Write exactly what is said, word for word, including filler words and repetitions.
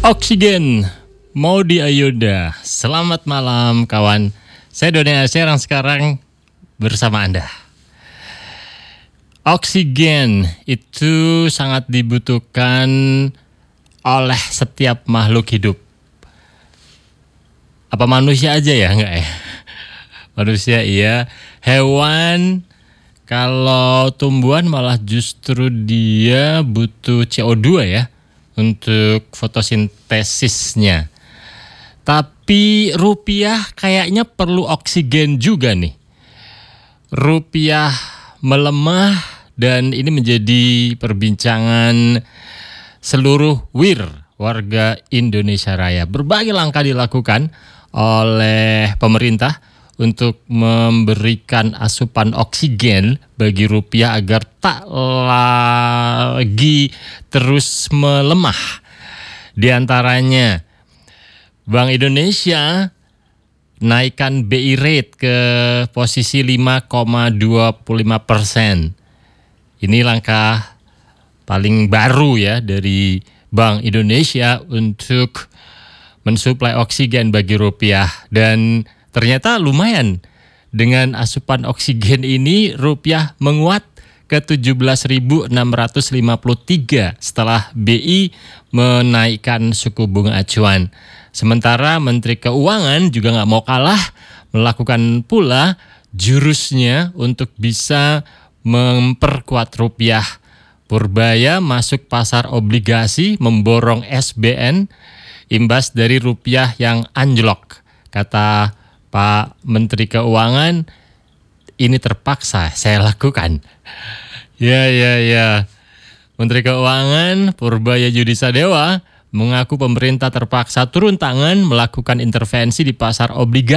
Oksigen, Maudy Ayunda. Selamat malam kawan. Saya Doni Asyar yang sekarang bersama Anda. Oksigen itu sangat dibutuhkan oleh setiap makhluk hidup. Apa manusia aja ya? Enggak ya? Manusia iya. Hewan, kalau tumbuhan malah justru dia butuh C O dua ya untuk fotosintesisnya. Tapi rupiah kayaknya perlu oksigen juga nih. Rupiah melemah dan ini menjadi perbincangan seluruh W I R, warga Indonesia Raya. Berbagai langkah dilakukan oleh pemerintah untuk memberikan asupan oksigen bagi rupiah agar tak lagi terus melemah. Di antaranya Bank Indonesia naikkan B I rate ke posisi lima koma dua puluh lima persen. Ini langkah paling baru ya dari Bank Indonesia untuk mensuplai oksigen bagi rupiah. Dan ternyata lumayan. Dengan asupan oksigen ini rupiah menguat ke tujuh belas ribu enam ratus lima puluh tiga setelah B I menaikkan suku bunga acuan. Sementara Menteri Keuangan juga nggak mau kalah, melakukan pula jurusnya untuk bisa memperkuat rupiah. Purbaya masuk pasar obligasi memborong S B N imbas dari rupiah yang anjlok. Kata Pak Menteri Keuangan, ini terpaksa saya lakukan. Ya, ya, ya. Menteri Keuangan Purbaya Yudisadewa mengaku pemerintah terpaksa turun tangan melakukan intervensi di pasar obligasi